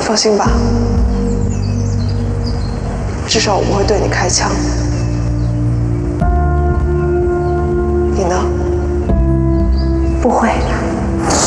放心吧，至少我不会对你开枪。你呢？ 不会。